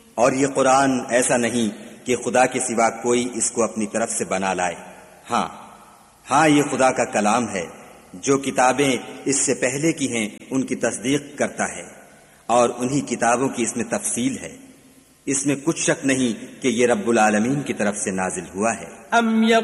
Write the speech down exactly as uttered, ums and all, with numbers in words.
और ये कुरान ऐसा नहीं कि खुदा के सिवा कोई इसको अपनी तरफ से बना लाए। हाँ हाँ ये खुदा का कलाम है। जो किताबें इससे पहले की हैं उनकी तस्दीक करता है और उन्हीं किताबों की इसमें तफसील है। इसमें कुछ शक नहीं कि ये रब्बुल आलमीन की तरफ से नाजिल हुआ है।